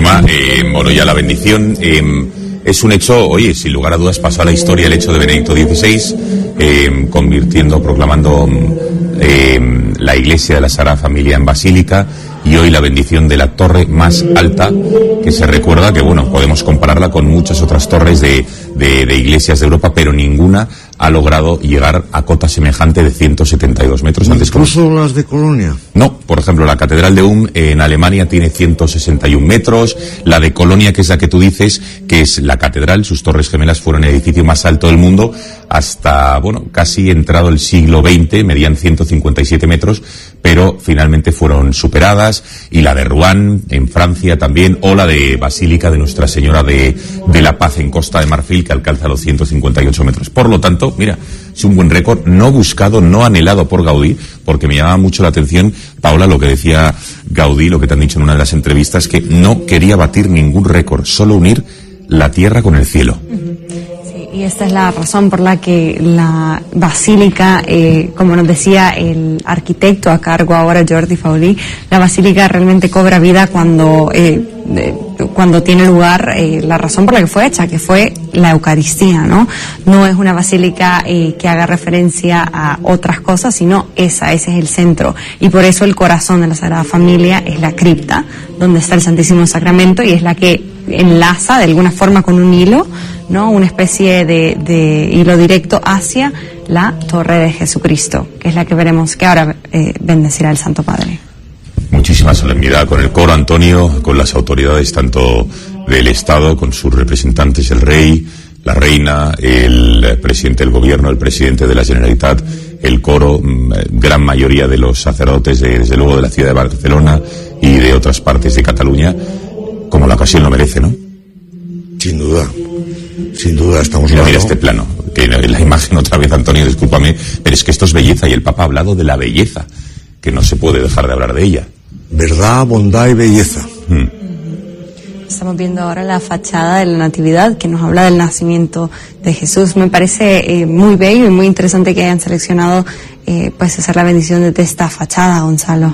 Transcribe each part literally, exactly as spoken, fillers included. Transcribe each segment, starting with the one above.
Paloma. Eh, bueno, ya la bendición eh, es un hecho, oye, sin lugar a dudas pasó a la historia el hecho de Benedicto dieciséis, eh, convirtiendo, proclamando eh, la iglesia de la Sagrada Familia en basílica, y hoy la bendición de la torre más alta, que se recuerda que, bueno, podemos compararla con muchas otras torres de, de, de iglesias de Europa, pero ninguna ha logrado llegar a cota semejante de ciento setenta y dos metros. Antes, ¿Incluso como... las de Colonia? No, por ejemplo, la Catedral de Ulm en Alemania tiene ciento sesenta y un metros, la de Colonia, que es la que tú dices, que es la catedral, sus torres gemelas fueron el edificio más alto del mundo, hasta, bueno, casi entrado el siglo veinte, medían ciento cincuenta y siete metros, pero finalmente fueron superadas, y la de Rouen, en Francia también, o la de Basílica de Nuestra Señora de, de la Paz en Costa de Marfil, que alcanza los ciento cincuenta y ocho metros. Por lo tanto, mira, es un buen récord, no buscado, no anhelado por Gaudí, porque me llamaba mucho la atención, Paula, lo que decía Gaudí, lo que te han dicho en una de las entrevistas, que no quería batir ningún récord, solo unir la tierra con el cielo. Y esta es la razón por la que la basílica, eh, como nos decía el arquitecto a cargo ahora, Jordi Faulí, la basílica realmente cobra vida cuando eh, eh, cuando tiene lugar eh, la razón por la que fue hecha, que fue la Eucaristía, ¿no? No es una basílica eh, que haga referencia a otras cosas, sino esa, ese es el centro. Y por eso el corazón de la Sagrada Familia es la cripta, donde está el Santísimo Sacramento, y es la que enlaza de alguna forma con un hilo, ¿no? Una especie de, de hilo directo hacia la Torre de Jesucristo, que es la que veremos que ahora eh, bendecirá el Santo Padre. Muchísima solemnidad con el coro, Antonio, con las autoridades tanto del Estado, con sus representantes, el rey, la reina, el presidente del gobierno, el presidente de la Generalitat, el coro, gran mayoría de los sacerdotes, de, desde luego de la ciudad de Barcelona y de otras partes de Cataluña, como la ocasión lo merece, ¿no? Sin duda, sin duda estamos mira, hablando... mira este plano, que la imagen otra vez, Antonio, discúlpame, pero es que esto es belleza, y el Papa ha hablado de la belleza, que no se puede dejar de hablar de ella. Verdad, bondad y belleza. Hmm. Estamos viendo ahora la fachada de la Natividad, que nos habla del nacimiento de Jesús. Me parece eh, muy bello y muy interesante que hayan seleccionado eh, pues hacer la bendición de, de esta fachada, Gonzalo.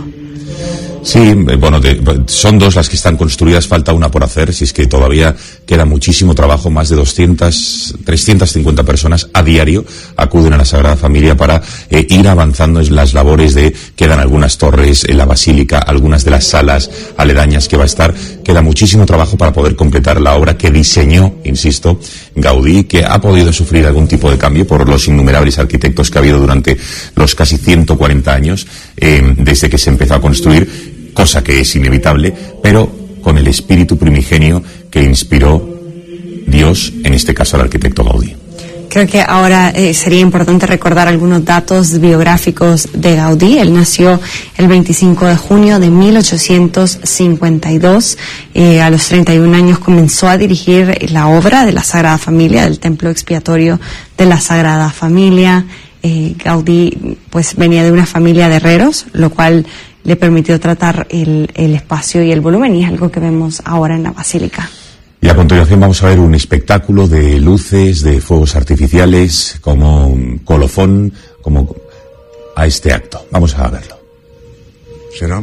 Sí, bueno, de, son dos las que están construidas, falta una por hacer, si es que todavía queda muchísimo trabajo. Más de doscientas, trescientas cincuenta personas a diario acuden a la Sagrada Familia para eh, ir avanzando en las labores de, quedan algunas torres en la Basílica, algunas de las salas aledañas que va a estar, queda muchísimo trabajo para poder completar la obra que diseñó, insisto, Gaudí, que ha podido sufrir algún tipo de cambio por los innumerables arquitectos que ha habido durante los casi ciento cuarenta años, eh, desde que se empezó a construir, cosa que es inevitable, pero con el espíritu primigenio que inspiró Dios, en este caso al arquitecto Gaudí. Creo que ahora eh, sería importante recordar algunos datos biográficos de Gaudí. Él nació el veinticinco de junio de mil ochocientos cincuenta y dos. Eh, a los treinta y un años comenzó a dirigir la obra de la Sagrada Familia, del Templo Expiatorio de la Sagrada Familia. Eh, Gaudí pues venía de una familia de herreros, lo cual le permitió tratar el, el espacio y el volumen, y es algo que vemos ahora en la Basílica. Y a continuación vamos a ver un espectáculo de luces, de fuegos artificiales, como un colofón, como a este acto. Vamos a verlo. ¿Será?